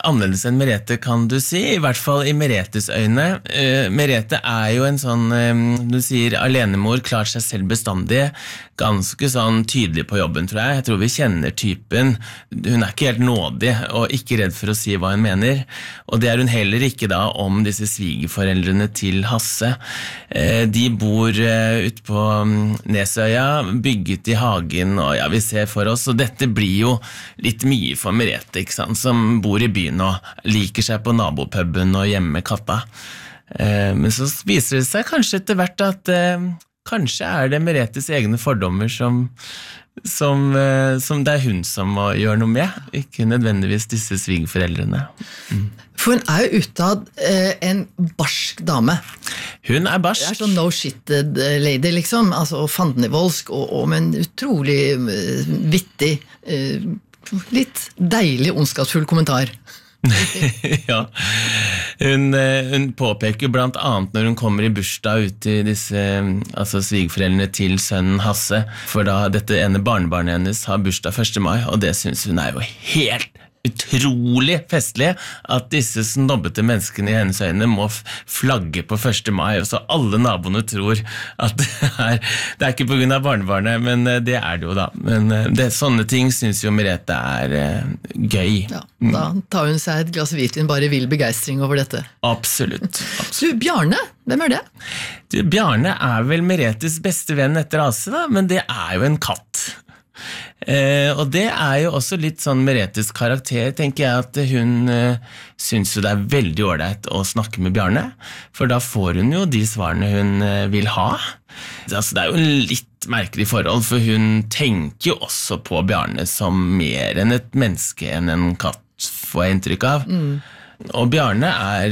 annerledes enn Merete, kan du si, i hvert fall i Meretes øyne. Merete jo en sånn, du sier, alenemor, klart seg selv bestandig, ganske sånn tydelig på jobben, tror jeg. Jeg tror vi kjenner typen. Hun ikke helt nådig, og ikke redd for å si hva hun mener. Og det hun heller ikke da om disse svigerforeldrene til Hasse. De bor ute på Nesøya, bygget i hagen, og ja, vi ser for oss, og dette blir jo litt mye for Merete, ikke sant, som bor i byen og liker seg på nabopuben og hjemme med katta. Men så viser det seg kanskje etter hvert at kanskje det Meretes egne fordommer som det hun som må gjøre noe med, ikke nødvendigvis disse svigerforeldrene. For hun jo utad en barsk dame. Hun barsk. Det sånn no-shitted lady, liksom, altså fandenivoldsk, og med en utrolig vittig, litt deilig ondskapsfull kommentar. Ja, hun påpeker blant annet når hun kommer i bursdag ut til disse svigerforeldrene til sønnen Hasse, for da dette ene barnebarnet hennes har bursdag 1. mai, og det synes hun jo helt utrolig festlig at disse snobbete menneskene i hennes øyne må flagge på 1. mai, og så alle naboene tror at det ikke på grunn av barnebarnet, men det det jo da. Men sånne ting synes jo Merete gøy. Ja, da tar hun seg et glass hvitvin bare i vill begeistring over dette. Absolutt. Du, Bjarne, hvem det? Du, Bjarne vel Meretes beste venn etter Ase da, men det jo en katt. Og det jo også litt sånn Meretes karakter, tenker jeg at hun synes jo det veldig ordentlig å snakke med Bjarne, for da får hun jo de svarene hun vil ha. Altså, det jo en litt merkelig forhold, for hun tenker jo også på Bjarne som mer enn et menneske enn en katt, får jeg inntrykk av. Og Bjarne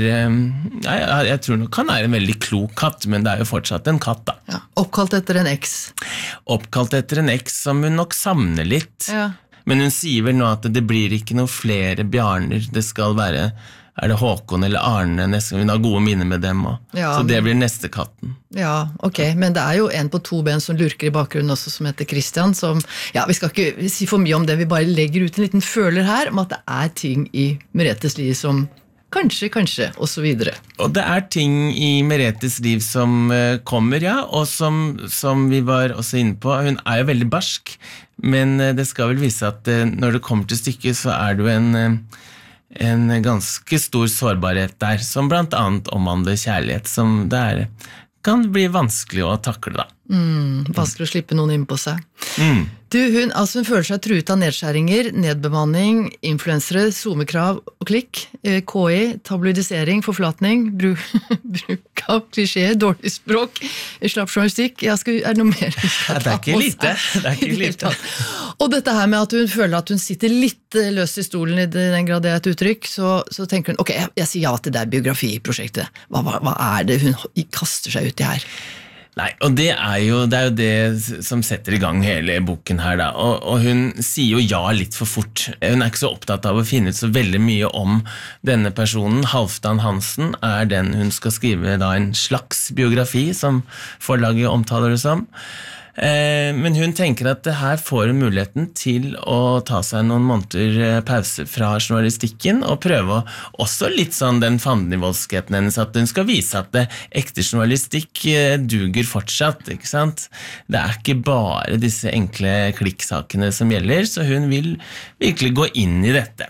jeg tror nok han en veldig klok katt, men det jo fortsatt en katt da. Ja, oppkalt etter en eks. Oppkalt etter en eks som hun nok savner litt. Ja. Men hun sier vel nå at det blir ikke noen flere Bjarner, det skal være, det Håkon eller Arne neste gang, hun har gode minner med dem også. Ja, så det blir neste katten. Ja, ok, men det jo en på 2 ben som lurker i bakgrunnen også, som heter Christian, som, ja, vi skal ikke si for mye om det, vi bare legger ut en liten føler her, om at det ting i Meretes liv som kanskje, og så videre. Og det ting i Meretes liv som kommer, ja, og som vi var også inne på, hun jo veldig barsk, men det skal vel vise at når det kommer til stykket, så det jo en ganske stor sårbarhet der, som blant annet omhandler kjærlighet, som det kan bli vanskelig å takle da. Vanskelig å slippe noen inn på seg. Du, hun føler seg truet av nedskjæringer, nedbemanning, influensere, zoom-krav og klikk, KI, tabloidisering, forflatning, bruk av klisjéer, dårlig språk, slapp journalistikk. Det noe mer? Det ikke lite. Det ikke lite. Og dette her med at hun føler at hun sitter litt løst i stolen i den grad det et uttrykk, så tenker hun, ok, jeg sier ja til det biografiprosjektet. Hva det hun kaster seg ut i her? Nei, og det jo det som setter i gang hele boken her da, og hun sier jo ja litt for fort. Hun ikke så opptatt av å finne ut så veldig mye om denne personen. Halvdan Hansen den hun skal skrive da en slags biografi, som forlaget omtaler det som. Men hun tenker at her får hun muligheten til å ta seg noen måneder pause fra journalistikken og prøve også litt sånn den fandenivoldskheten hennes, at hun skal vise at ekte journalistikk duger fortsatt, ikke sant? Det ikke bare disse enkle klikksakene som gjelder, så hun vil virkelig gå inn i dette.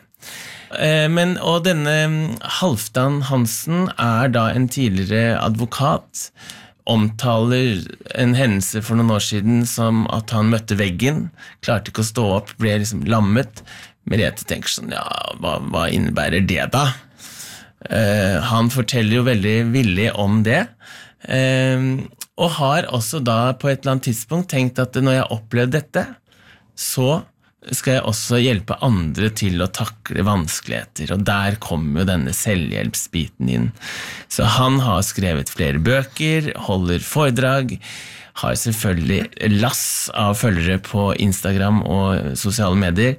Og denne Halvdan Hansen da en tidligere advokat, omtaler en hendelse for noen år siden som at han møtte veggen, klarte ikke å stå opp, ble liksom lammet. Merete tenker sånn, ja, hva innebærer det da? Han forteller jo veldig villig om det, og har også da på et eller annet tidspunkt tenkt at når jeg opplevde dette, så skal jeg også hjelpe andre til å takle vanskeligheter, og der kommer jo denne selvhjelpsbiten inn. Så han har skrevet flere bøker, holder foredrag, har selvfølgelig lass av følgere på Instagram og sosiale medier.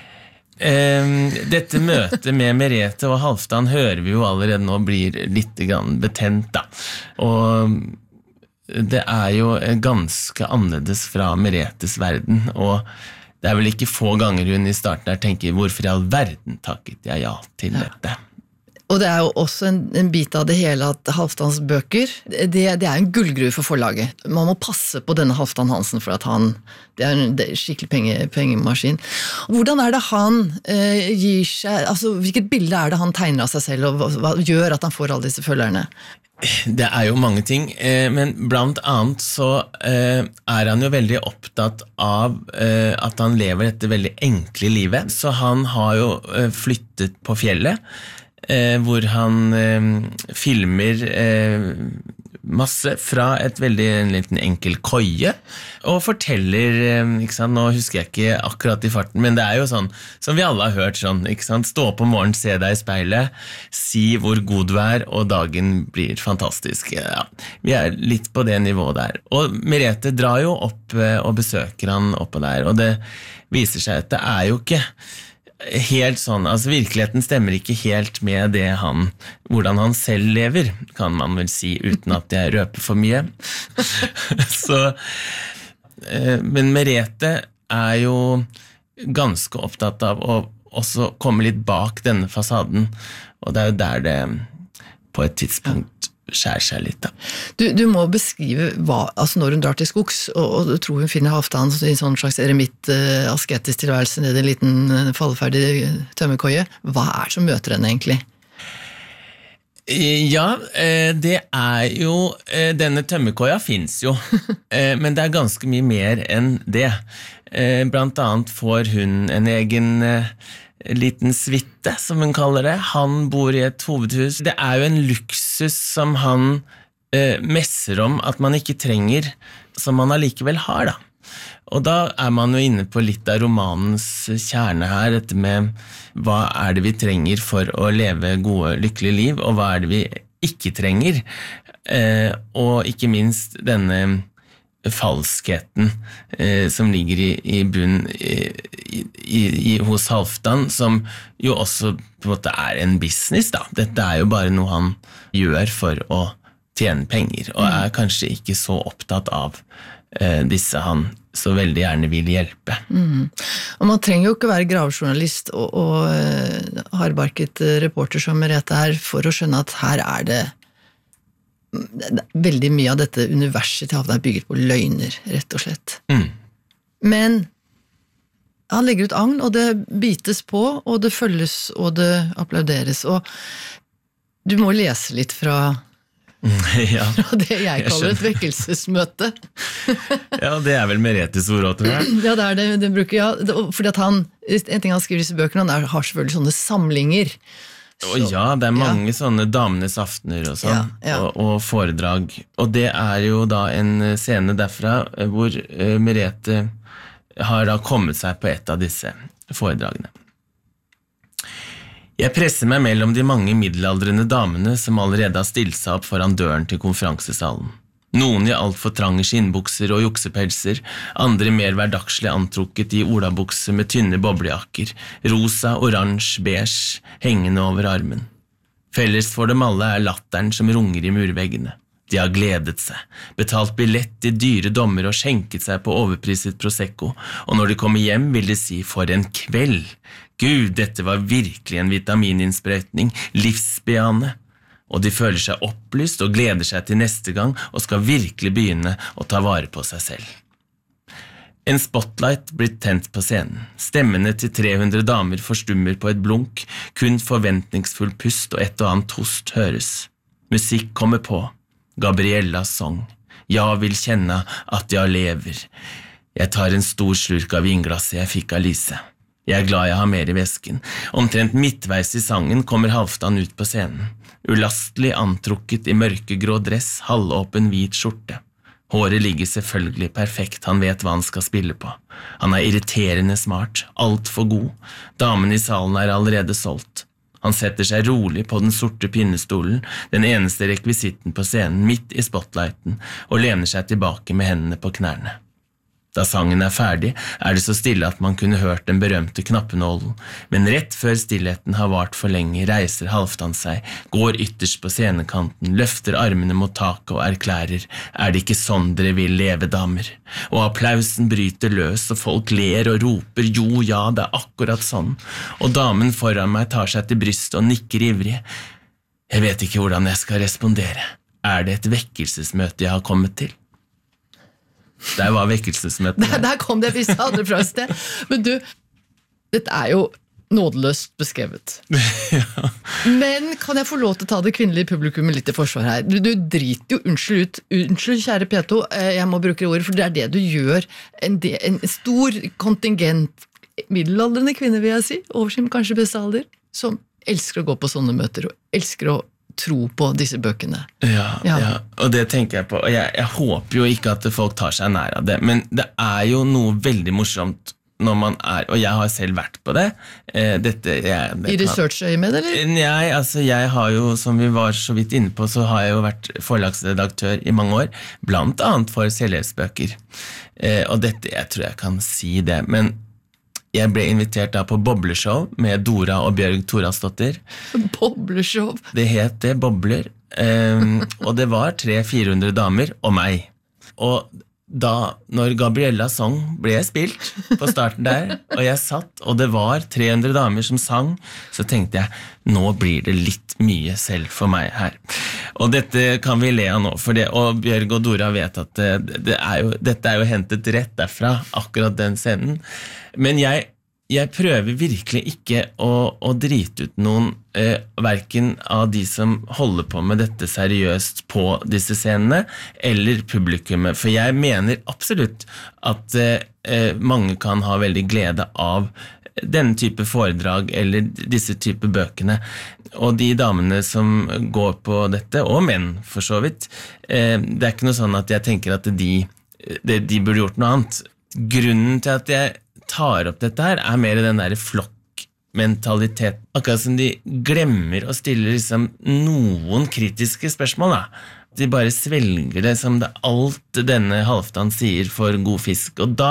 Dette møtet med Merete og Halvdan hører vi jo allerede nå blir litt betent da, og det jo ganske annerledes fra Meretes verden, og det vel ikke få ganger hun I starten der tenker, hvorfor I all verden takket jeg ja til dette? Og det jo også en bit av det hele at Halvdans bøker, det en gullgruve for forlaget. Man må passe på denne Halvdan Hansen for at det en skikkelig pengemaskin. Hvordan det han gir seg, altså hvilket bilde det han tegner av seg selv, og hva gjør at han får alle disse følgerne? Det jo mange ting, men blant annet så han jo veldig opptatt av at han lever dette veldig enkle livet, så han har jo flyttet på fjellet, hvor han filmer masse fra en liten enkel køye, og forteller, ikke sant, nå husker jeg ikke akkurat I farten, men det jo sånn, som vi alle har hørt sånn, ikke sant, stå opp om morgenen, se deg I speilet, si hvor god du og dagen blir fantastisk. Ja, vi litt på det nivået der. Og Merete drar jo opp og besøker han oppå der, og det viser seg at det jo ikke helt sånn, altså virkeligheten stemmer ikke helt med det hvordan han selv lever, kan man vel si, uten at jeg røper for mye. Så, men Merete jo ganske opptatt av å også komme litt bak denne fasaden, og det jo der det på et tidspunkt skjær seg litt da. Du må beskrive altså når hun drar til skogs, og du tror hun finner Halvdan I en sånn slags eremitt asketisk tilværelse nede I en liten falleferdig tømmerkøye. Hva som møter henne egentlig? Ja, det jo denne tømmerkøya finnes jo, men det ganske mye mer enn det. Blant annet får hun en egen liten svitte, som hun kaller det. Han bor I et hovedhus. Det jo en luksus som han messer om at man ikke trenger, som man allikevel har da. Og da man jo inne på litt av romanens kjerne her, dette med hva det vi trenger for å leve gode, lykkelige liv, og hva det vi ikke trenger. Og ikke minst denne falskheten som ligger I bunn hos Halvdan, som jo også på en måte en business da. Dette jo bare noe han gjør for å tjene penger, og kanskje ikke så opptatt av disse han så veldig gjerne vil hjelpe. Og man trenger jo ikke være gravejournalist og hardbarket reporter som Merete for å skjønne at her det veldig mye av dette universet til Halvdan bygget på løgner, rett og slett. Men han legger ut agn, og det bites på, og det følges, og det applauderes, og du må lese litt fra det jeg kaller et vekkelsesmøte. Ja, det vel Meretes ord, tror jeg. Ja, det bruker, fordi at en ting han skriver I disse bøkene, han har selvfølgelig sånne samlinger. Ja, det mange sånne damenes aftener og sånn, og foredrag. Og det jo da en scene derfra hvor Merete har da kommet seg på et av disse foredragene. Jeg presser meg mellom de mange middelaldrende damene som allerede har stilt seg opp foran døren til konferansesalen. Noen I alt for trange skinnbukser og juksepelser, andre mer hverdagslig antrukket I olabukser med tynne boblejakker, rosa, oransje, beige, hengende over armen. Felles for dem alle latteren som runger I murveggene. De har gledet seg, betalt billett I dyre dommer og skjenket seg på overpriset Prosecco, og når de kommer hjem vil de si for en kveld. Gud, dette var virkelig en vitamininnsprøytning, livsbejaende. Og de føler seg opplyst og gleder seg til neste gang og skal virkelig begynne å ta vare på seg selv. En spotlight blir tent på scenen. Stemmene til 300 damer forstummer på et blunk, kun forventningsfull pust og et og annet host høres. Musikk kommer på. Gabriellas sang. Jeg vil kjenne at jeg lever. Jeg tar en stor slurk av vinglasset jeg fikk av Lise. Jeg glad jeg har mer I vesken. Omtrent midtveis I sangen kommer Halvdan ut på scenen. Ulastelig antrukket I mørkegrå dress, halvåpen hvit skjorte. Håret ligger selvfølgelig perfekt, han vet hva han skal spille på. Han irriterende smart, alt for god. Damen I salen allerede solgt. Han setter seg rolig på den sorte pinnestolen, den eneste rekvisitten på scenen midt I spotlighten, og lener seg tilbake med hendene på knærne. Da sangen ferdig, det så stille at man kunne hørt den berømte knappenålen, men rett før stillheten har vart for lenge, reiser Halvdan seg, går ytterst på scenekanten, løfter armene mot taket og erklærer, det ikke sånn dere vil leve, damer? Og applausen bryter løs, og folk ler og roper, jo, ja, det akkurat sånn, og damen foran meg tar seg til brystet og nikker ivrig. Jeg vet ikke hvordan jeg skal respondere. Det et vekkelsesmøte jeg har kommet til? Der var vekkelsesmøtet. Der kom det, hvis jeg hadde fra et sted. Men du, dette jo nådeløst beskrevet. Ja. Men kan jeg få lov til å ta det kvinnelige publikummet litt i forsvar her? Du driter jo, unnskyld kjære P2, jeg må bruke ordet, for det du gjør, en stor kontingent middelaldrende kvinner, vil jeg si, over sin kanskje beste alder, som elsker å gå på sånne møter, og elsker å tro på disse bøkene. Ja, og det tenker jeg på, og jeg håper jo ikke at folk tar seg nær av det, men det jo noe veldig morsomt når man og jeg har selv vært på det. I research-øye med det, eller? Nei, altså jeg har jo, som vi var så vidt inne på, så har jeg jo vært forlagsredaktør i mange år, blant annet for selvhjelpsbøker. Og dette, jeg tror jeg kan si det, men jeg ble invitert da på Bobleshow med Dora og Bjørg Thoralsdottir. Bobleshow? Det het det, Bobler. Og det var 300-400 damer og meg. Og da, når Gabriella sang, ble jeg spilt på starten der, og jeg satt, og det var 300 damer som sang, så tenkte jeg, nå blir det litt mye selv for meg her. Og dette kan vi le av nå, for det, og Bjørg og Dora vet at dette jo hentet rett derfra, akkurat den scenen. Men jeg prøver virkelig ikke å drite ut noen, hverken av de som holder på med dette seriøst på disse scenene, eller publikummet, for jeg mener absolutt at mange kan ha veldig glede av denne type foredrag, eller disse type bøkene, og de damene som går på dette, og menn for så vidt, det ikke noe sånn at jeg tenker at de burde gjort noe annet. Grunnen til at jeg tar opp dette her, mer den der flokkmentalitet. Akkurat som de glemmer å stille liksom noen kritiske spørsmål, da. De bare svelger det som det alt denne Halvdan sier for god fisk, og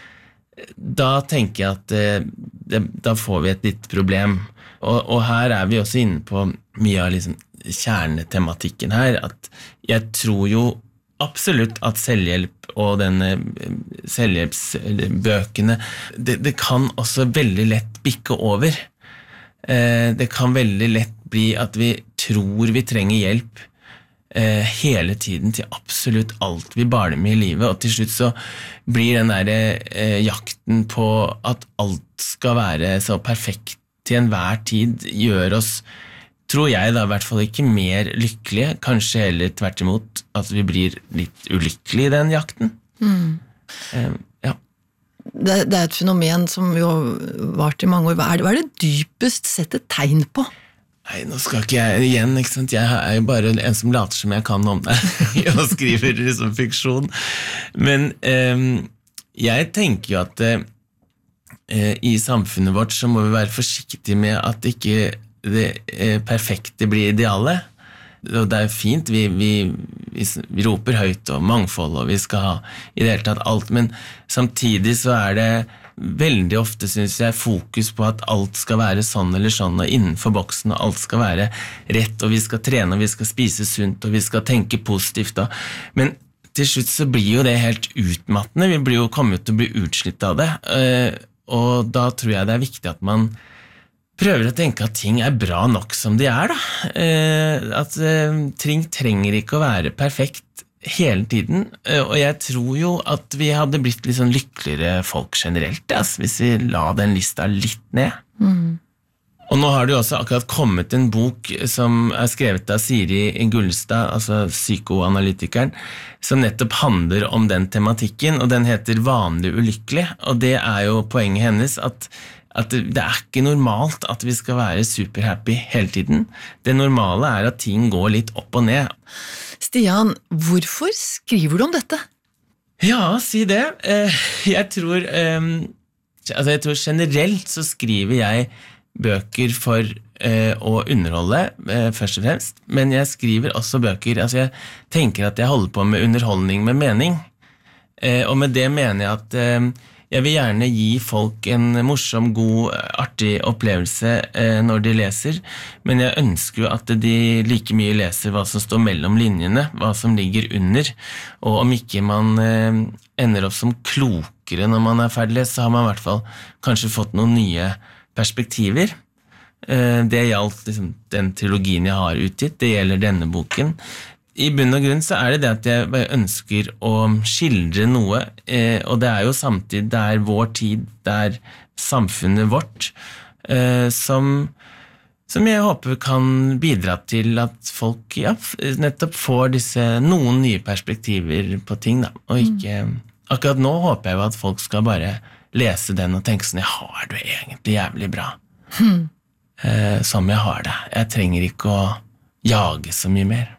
da tenker jeg at da får vi et litt problem. Og her vi også inne på mye av liksom kjernetematikken her, at jeg tror jo absolutt at selvhjelp og denne selvhjelpsbøkene, det kan også veldig lett bikke over. Det kan veldig lett bli at vi tror vi trenger hjelp hele tiden til absolutt alt vi baler med i livet, og til slutt så blir den der jakten på at alt skal være så perfekt til enhver tid gjør oss, tror jeg da i hvert fall ikke mer lykkelige, kanskje heller tvert imot at vi blir litt ulykkelige i den jakten. Ja. Det et fenomen som jo har vart i mange år. Hva det dypest sett et tegn på? Nei, nå skal ikke jeg igjen, ikke sant? Jeg jo bare en som later som jeg kan om det, og skriver liksom fiksjon. Men jeg tenker jo at i samfunnet vårt så må vi være forsiktige med at ikke det perfekte blir idealet. Og det fint, vi roper høyt og mangfold, og vi skal ha i det hele tatt alt, men samtidig så det veldig ofte, synes jeg, fokus på at alt skal være sånn eller sånn, og innenfor boksen, og alt skal være rett, og vi skal trene, og vi skal spise sunt, og vi skal tenke positivt. Men til slutt så blir jo det helt utmattende, vi blir jo kommet til å bli utslitt av det, og da tror jeg det viktig at man prøver å tenke at ting bra nok som de da. At ting trenger ikke å være perfekt hele tiden, og jeg tror jo at vi hadde blitt litt sånn lykkeligere folk generelt, hvis vi la den lista litt ned. Og nå har det jo også akkurat kommet en bok som skrevet av Siri Gullstad, altså psykoanalytikeren, som nettopp handler om den tematikken, og den heter Vanlig ulykkelig, og det jo poenget hennes at det ikke normalt at vi skal være superhappy hele tiden. Det normale at ting går litt opp og ned. Stian, hvorfor skriver du om dette? Ja, si det. Jeg tror generelt så skriver jeg bøker for å underholde, først og fremst, men jeg skriver også bøker, jeg tenker at jeg holder på med underholdning med mening. Og med det mener jeg at jeg vil gjerne gi folk en morsom, god, artig opplevelse når de leser, men jeg ønsker jo at de like mye leser hva som står mellom linjene, hva som ligger under, og om ikke man ender opp som klokere når man ferdig lest, så har man I hvert fall kanskje fått noen nye perspektiver. Det gjaldt liksom, den trilogien jeg har utgitt, det gjelder denne boken. I bunn og grunn så det at jeg bare ønsker å skildre noe, og det jo samtidig, det vår tid, det samfunnet vårt, som jeg håper kan bidra til at folk nettopp får noen nye perspektiver på ting, da, og ikke, akkurat nå håper jeg jo at folk skal bare lese den og tenke sånn, jeg har det egentlig jævlig bra, som jeg har det. Jeg trenger ikke å jage så mye mer.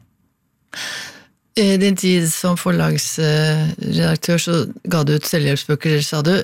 I din tid som forlagsredaktør så ga du ut selvhjelpsbøker, sa du.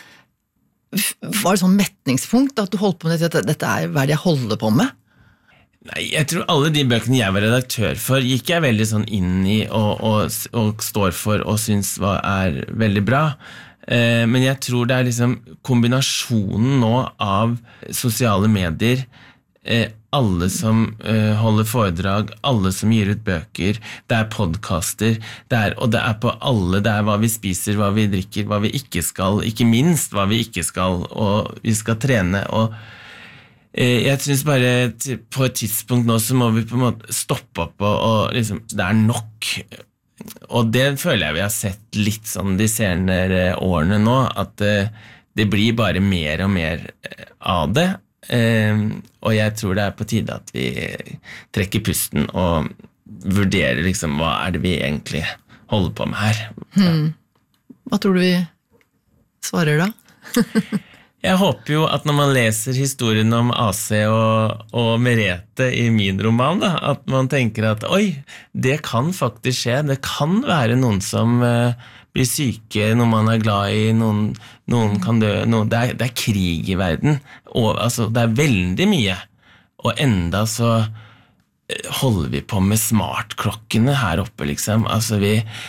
Var det sånn metningspunkt at du holdt på med dette hva det jeg holder på med? Nei, jeg tror alle de bøkene jeg var redaktør for gikk jeg veldig sånn inn I og står for og synes veldig bra. Men jeg tror det liksom kombinasjonen nå av sosiale medier, alle som holder foredrag, alle som gir ut bøker, det podcaster, og det på alle, det hva vi spiser, hva vi drikker, hva vi ikke skal, ikke minst hva vi ikke skal, og vi skal trene, og jeg synes bare på et tidspunkt nå så må vi på en måte stoppe opp, og liksom, det nok, og det føler jeg vi har sett litt sånn de senere årene nå, at det blir bare mer og mer av det, og jeg tror det på tide at vi trekker pusten og vurderer liksom, hva det vi egentlig holder på med her. Hva tror du vi svarer da? Jeg håper jo at når man leser historien om AC og Merete I min roman, da, at man tenker at oi, det kan faktisk skje, det kan være noen som blir syke, noen man glad I, noen kan dø, det krig I verden, og altså, det veldig mye, og enda så holder vi på med smartklokkene her oppe, liksom. Altså,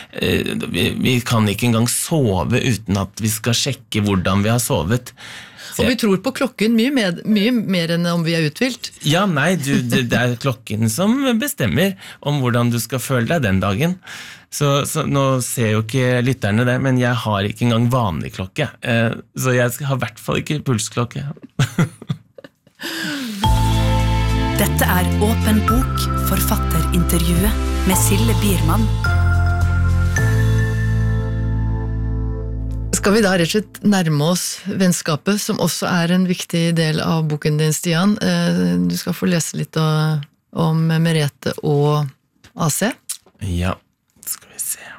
vi kan ikke engang sove uten at vi skal sjekke hvordan vi har sovet. Og vi tror på klokken mye mer enn om vi uthvilt. Ja, nei, det klokken som bestemmer om hvordan du skal føle deg den dagen. Så nå ser jo ikke lytterne det, men jeg har ikke engang vanlig klokke. Så jeg har I hvert fall ikke pulsklokke. Dette Åpen bok, forfatterintervjuet med Sille Biermann. Skal vi da rett og slett nærme oss vennskapet, som også en viktig del av boken din, Stian. Du skal få lese litt om Merete og AC. Ja, skal vi se.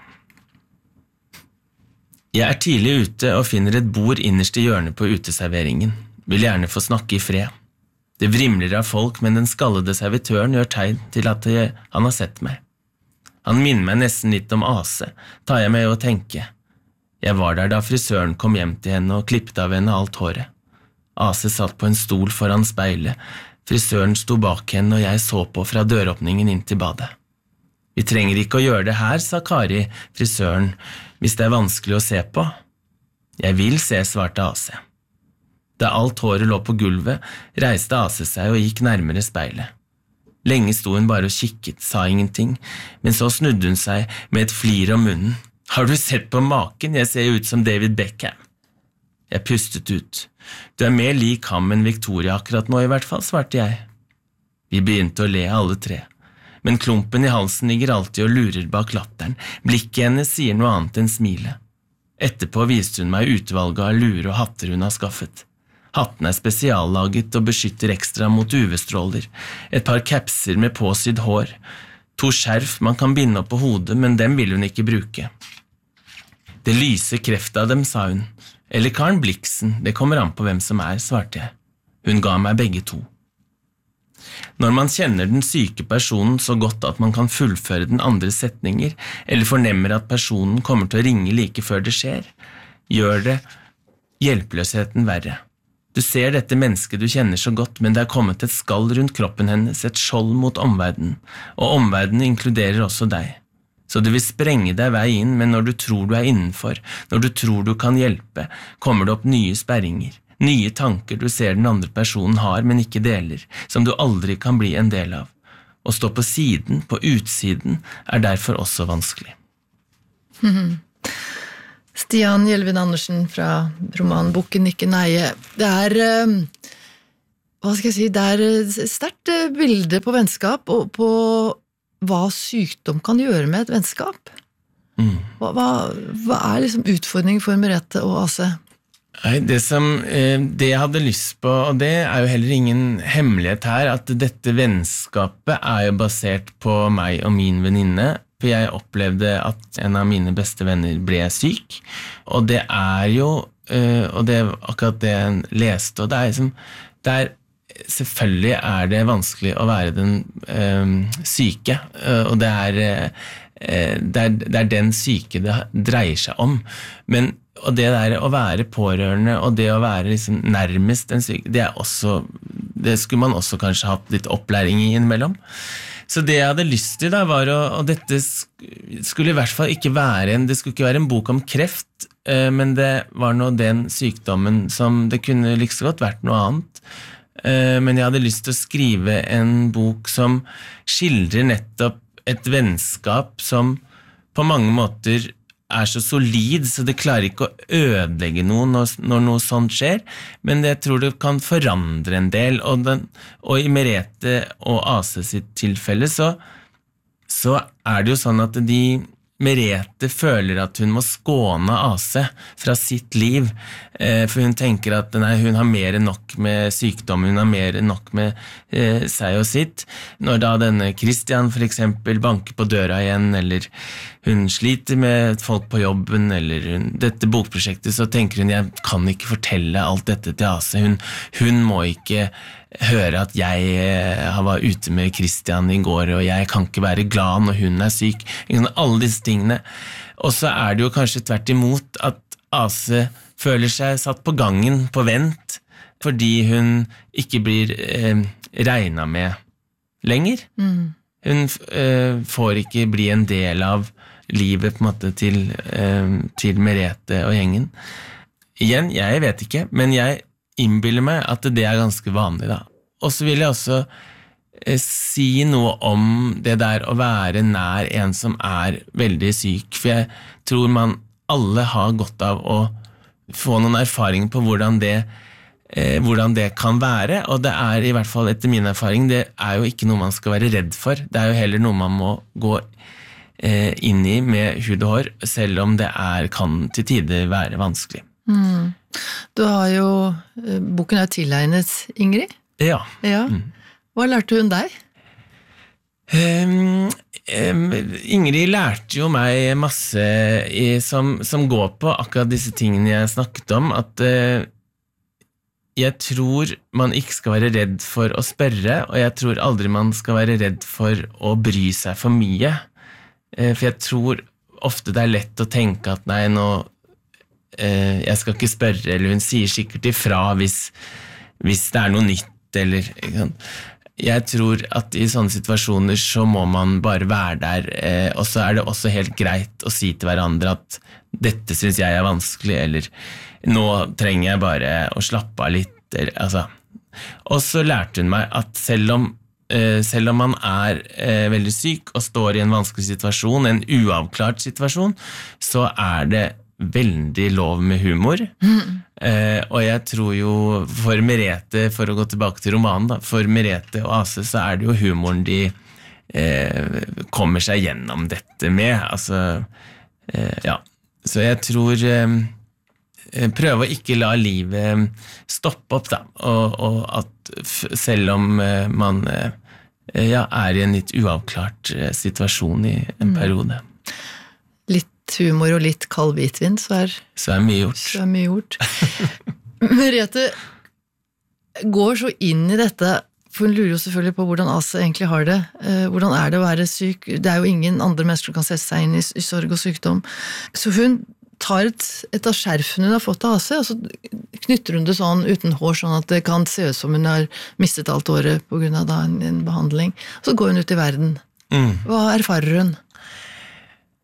Jeg tidlig ute og finner et bord innerst I hjørnet på uteserveringen. Vil gjerne få snakke I fred. Det vrimler av folk, men den skallede servitøren gjør tegn til at han har sett meg. Han minner meg nesten litt om AC, tar jeg meg å tenke. Jeg var der da frisøren kom hjem til henne og klippet av henne alt håret. AC satt på en stol foran speilet, frisøren sto bak henne og jeg så på fra døråpningen inn til badet. Vi trenger ikke å gjøre det her, sa Kari, frisøren, hvis det vanskelig å se på. Jeg vil se, svarte AC. Da alt håret lå på gulvet, reiste AC seg og gikk nærmere speilet. Lenge sto hun bare og kikket, sa ingenting, men så snudde hun seg med et flir om munnen. Har du sett på maken? Jeg ser ut som David Beckham. Jeg pustet ut. Du mer lik ham enn Victoria akkurat nå I hvert fall, svarte jeg. Vi begynte å le alle tre. Men klumpen I halsen ligger alltid og lurer bak latteren. Blikket hennes sier noe annet enn smile. Etterpå viste hun meg utvalget av lurer og hatter hun har skaffet. Hatten spesiallaget og beskytter ekstra mot UV-stråler. Et par kapser med påsydd hår. 2 skjerf man kan binde opp på hodet, men dem vil hun ikke bruke. Det lyser kreft av dem, sa hun. Eller Karen Bliksen, det kommer an på hvem som svarte jeg. Hun ga meg begge 2. Når man kjenner den syke personen så godt at man kan fullføre den andres setninger, eller fornemmer at personen kommer til å ringe like før det skjer, gjør det hjelpeløsheten verre. Du ser dette mennesket du kjenner så godt, men det kommet et skall rundt kroppen hennes, et skjold mot omverdenen, og omverdenen inkluderer også deg. Så det vil sprenge deg vei inn, men når du tror du innenfor, når du tror du kan hjelpe, kommer det opp nye sperringer, nye tanker du ser den andre personen har, men ikke deler, som du aldri kan bli en del av. Å stå på siden, på utsiden, derfor også vanskelig. Stian Gjelvin Andersen fra romanen Bukken ikke neie. Det hva skal jeg si, det et sterkt bilde på vennskap, og på hva sykdom kan gjøre med et vennskap. Hva liksom utfordringen for Merete og Ase? Nei, det jeg hadde lyst på, og det jo heller ingen hemmelighet her, at dette vennskapet jo basert på meg og min venninne, for jeg opplevde at en av mine beste venner ble syk, og det jo, og det akkurat det jeg leste, og det liksom, selvfølgelig det vanskelig å være den syke, og det den syke det dreier seg om, men og det å være pårørende og det å være liksom nærmest en syke, det også, det skulle man også kanskje hatt litt opplæring i innimellom. Så det jeg hadde lyst til da var og dette skulle i hvert fall ikke det skulle ikke være en bok om kreft, men det var nå den sykdommen som det kunne like så godt vært noe annet. Men jeg hadde lyst til å skrive en bok som skildrer nettopp et vennskap som på mange måter så solid, så det klarer ikke å ødelegge noe når noe sånt skjer, men jeg tror det kan forandre en del, og i Merete og Ase sitt tilfelle så det jo sånn at Merete føler at hun må skåne Ase fra sitt liv, for hun tenker at hun har mer enn nok med sykdom, hun har mer enn nok med seg og sitt. Når da denne Christian for eksempel banker på døra igjen, eller hun sliter med folk på jobben, eller dette bokprosjektet, så tenker hun, jeg kan ikke fortelle alt dette til Ase, hun må ikke høre at jeg var ute med Christian i går, og jeg kan ikke være glad når hun syk, alle disse tingene. Og så det jo kanskje tvert imot at Ase føler seg satt på gangen, på vent, fordi hun ikke blir regnet med lenger. Hun får ikke bli en del av livet på en måte til Merete og gjengen. Igjen, jeg vet ikke, men jeg innbiller meg at det ganske vanlig da. Og så vil jeg også si noe om det der å være nær en som veldig syk, for jeg tror man alle har godt av å få noen erfaringer på hvordan det kan være, og det i hvert fall etter min erfaring, det jo ikke noe man skal være redd for, det jo heller noe man må gå inn i med hud og hår, selv om det kan til tider være vanskelig. Du har jo, boken tilegnet Ingrid. Ja. Hva lærte hun deg? Ingrid lærte jo meg masse som går på akkurat disse tingene jeg snakket om, at jeg tror man ikke skal være redd for å spørre, og jeg tror aldri man skal være redd for å bry seg for mye, for jeg tror ofte det lett å tenke at nei, nå jeg skal ikke spørre, eller hun sier sikkert ifra hvis det noe nytt, eller jeg tror at i sånne situasjoner så må man bare være der, og så det også helt greit å si til hverandre at dette synes jeg vanskelig, eller nå trenger jeg bare å slappe av litt, altså. Og så lærte hun meg at selv om man veldig syk og står i en vanskelig situasjon, en uavklart situasjon, så det veldig lov med humor, og jeg tror jo for Merete, for å gå tilbake til romanen da, for Merete og Ase så det jo humoren de kommer seg gjennom dette med, altså ja, så jeg tror prøve å ikke la livet stoppe opp da, og at selv om man i en litt uavklart situasjon i en periode. Litt humor og litt kald hvitvin, så mye gjort. Så mye gjort. Merete går så inn i dette, for hun lurer jo selvfølgelig på hvordan Ase egentlig har det. Hvordan det å være syk? Det jo ingen andre mennesker som kan sette seg inn i sorg og sykdom. Så hun tar et av skjerfene hun har fått av Ase, og så knytter hun det sånn uten hår, sånn at det kan se ut som hun har mistet alt året på grunn av en behandling. Så går hun ut i verden. Hva erfarer hun?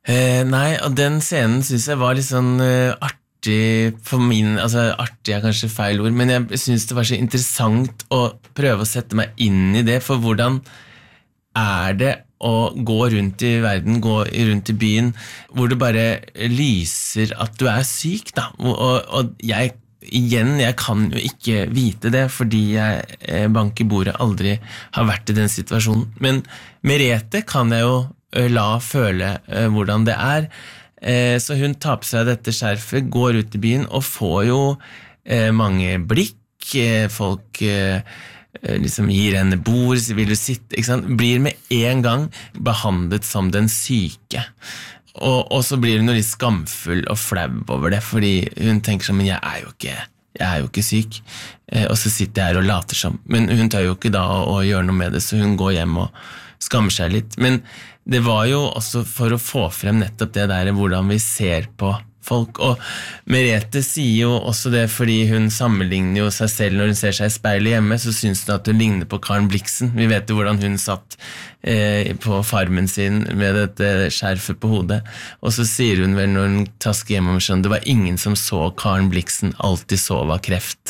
Nei, og den scenen synes jeg var litt sånn artig for min, altså artig er kanskje feil ord, men jeg synes det var så interessant å prøve å sette meg inn i det, for hvordan er det å gå rundt i verden, gå rundt i byen, hvor det bare lyser at du er syk, da, og jeg kan jo ikke vite det, fordi jeg bank i bordet aldri har vært i den situasjonen, men Merete kan jeg jo la føle hvordan det er, så hun tar på seg dette skjerfet, går ut i byen og får jo mange blikk, folk liksom gir henne bord, så vil du sitte, ikke sant? Blir med en gang behandlet som den syke, og så blir hun jo litt skamfull og flau over det, fordi hun tenker sånn, men jeg er jo ikke syk, og så sitter jeg her og later som, men hun tør jo ikke da å gjøre noe med det, så hun går hjem og skammer seg litt, men det var jo også for å få frem nettopp det der, hvordan vi ser på folk, og Merete sier jo også det, fordi hun sammenligner jo seg selv når hun ser seg i speilet hjemme, så synes hun at hun ligner på Karen Blixen. Vi vet jo hvordan hun satt på farmen sin med dette skjerfet på hodet, og så sier hun vel når hun tasker hjem om sånn, det var ingen som så Karen Blixen, alltid så var kreft.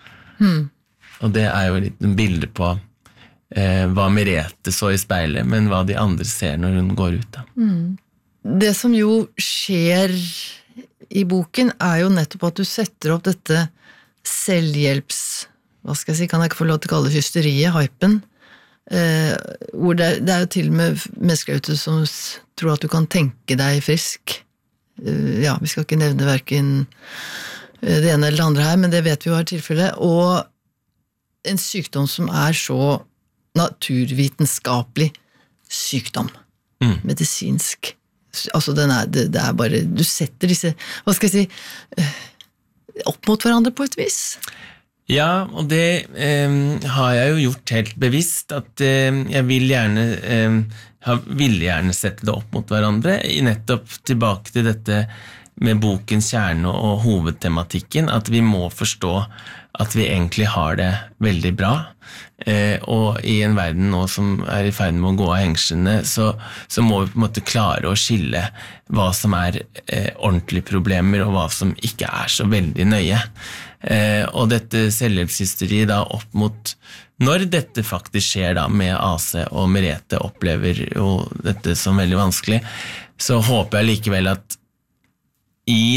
Og det er jo litt en bilde på hva Merete så i speilet, men hva de andre ser når hun går ut da. Det som jo skjer i boken er jo nettopp at du setter opp dette selvhjelps, hva skal jeg si, kan jeg ikke få lov til å kalle det hysteriet, hypen, hvor det er jo til og med mennesker ute som tror at du kan tenke deg frisk. Ja, vi skal ikke nevne hverken det ene eller det andre her, men det vet vi jo er tilfellet, og en sykdom som er så naturvitenskapelig sykdom, medisinsk. Altså det er bare, du setter disse, hva skal jeg si, opp mot hverandre på et vis. Ja, og det har jeg jo gjort helt bevisst, at jeg ville gjerne sette det opp mot hverandre, nettopp tilbake til dette med bokens kjerne og hovedtematikken, at vi må forstå at vi egentlig har det veldig bra, og i en verden nå som er i ferd med å gå av hengslene, så må vi på en måte klare å skille hva som er ordentlige problemer, og hva som ikke er så veldig nøye. Og dette selvhjelpshysteriet da opp mot når dette faktisk skjer da med AC, og Merete opplever jo dette som veldig vanskelig, så håper jeg likevel at i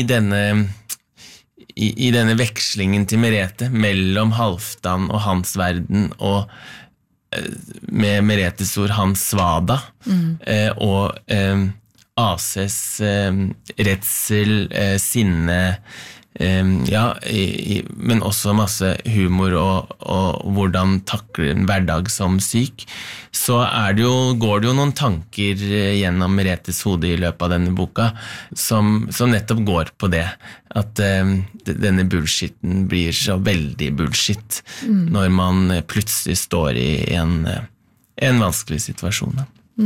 denne vekslingen til Merete mellom Halfdan og hans verden, og med Meretes ord hans svada, og ACs redsel, sinne, men også masse humor og hvordan takler en hverdag som syk, så går det jo noen tanker gjennom Meretes hode i løpet av denne boka som nettopp går på det, at denne bullshitten blir så veldig bullshit når man plutselig står i en vanskelig situasjon.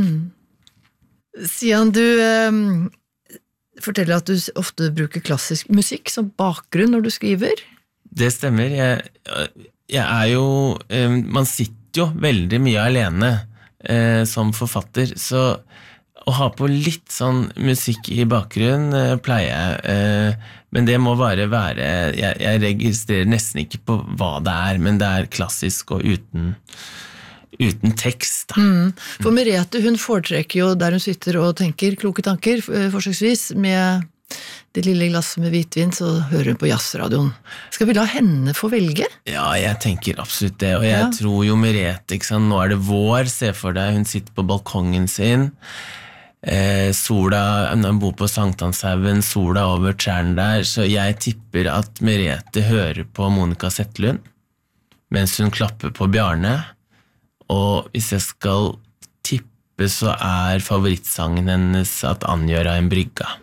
Sian, du forteller at du ofte bruker klassisk musikk som bakgrunn når du skriver. Det stemmer. Jeg er jo, man sitter jo veldig mye alene som forfatter, så å ha på litt sånn musikk i bakgrunn pleier jeg, men det må bare være, jeg registrerer nesten ikke på hva det er, men det er klassisk og uten tekst. For Merete, hun foretrekker jo der hun sitter og tenker kloke tanker, forsøksvis, med det lille glasset med hvitvin, så hører hun på jazzradioen. Skal vi la henne få velge? Ja, jeg tenker absolutt det, og jeg tror jo Merete, ikke sant? Nå er det vår, se for deg, hun sitter på balkongen sin, sola, hun bor på Sankthanshaugen, sola over trærne der, så jeg tipper at Merete hører på Monica Zetterlund, mens hun klapper på Bjarne, og hvis jeg skal tippe, så er favorittsangen hennes at Angjøra en brygga.